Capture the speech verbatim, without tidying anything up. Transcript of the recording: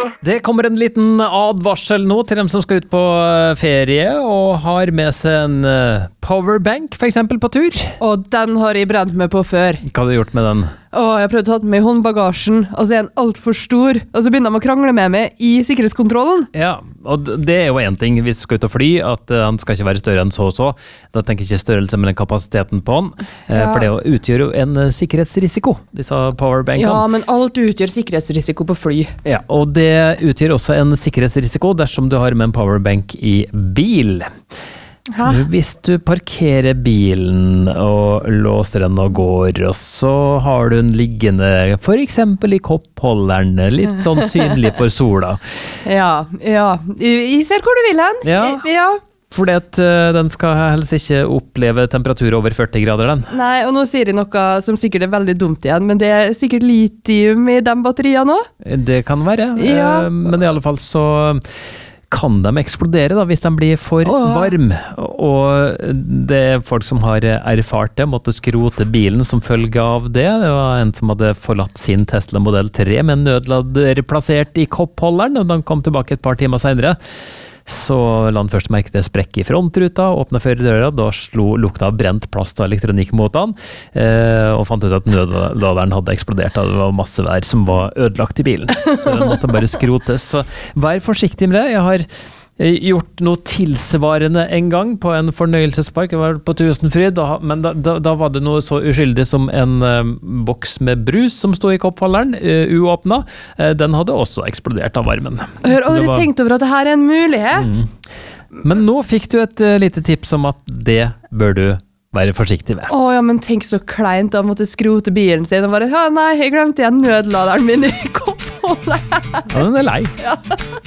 Det kommer en liten advarsel nå til dem som skal ut på ferie og har med seg en powerbank for eksempel på tur. Og den har jeg brent meg på før. Hva har du gjort med den? Åh, jeg har prøvd å ta den med i håndbagasjen, og så er den alt for stor, og så begynner de å krangle med meg i sikkerhetskontrollen. Ja, og det er jo en ting hvis du skal ut og fly, at den skal ikke være større enn så og så. Da tenker jeg ikke størrelse, men kapasiteten på den. Ja. For det utgjør jo en sikkerhetsrisiko, disse powerbankene. Ja, men alt utgjør sikkerhetsrisiko på fly. Ja, og det utgjør også en sikkerhetsrisiko dersom du har med en powerbank i bil. Hæ? Hvis du parkerer bilen og låser den og går, og så har du den liggende for eksempel i koppholderen, litt sånn synlig for sola. Ja, ja. Jeg ser hvor du vil hen. Ja. Ja. Fordi at den skal helst ikke oppleve temperatur over førti grader, den. Nei, og nå sier de noe som sikkert er veldig dumt igjen, men det er sikkert litium i de batteriene nå. Det kan være, ja. Men i alle fall så kan de eksplodere da, hvis de blir for oh. varm. Og det er folk som har erfart det, måtte skrote bilen som følge av det. Det var en som hadde forlatt sin Tesla Model tre med en nødlader plassert i koppholderen, og da han kom tilbake et par timer senere. Så la han først merke det sprekk i frontruta, åpnet førerdøra, da slo lukta av brent plast og elektronikk mot han, eh, og fant ut at nødladeren hadde eksplodert, og det var masse vær som var ødelagt i bilen. Så den måtte bare skrotes. Så vær forsiktig med det. Jeg har gjort noe tilsvarende en gang på en fornøyelsespark, jeg var på Tusenfryd, men da, da, da var det noe så uskyldig som en uh, boks med brus som stod i koppholderen, uh, uåpna. Uh, den hadde også eksplodert av varmen. Hør, har du var... tenkt over at det her er en mulighet? Mm. Men nå fikk du et uh, lite tips om at det bør du være forsiktig ved. Å ja, men tenk så kleint da måtte skrote bilen sin og bare, ja nei, jeg glemte igjen nødladeren min i koppholderen. Ja, den er lei. Ja.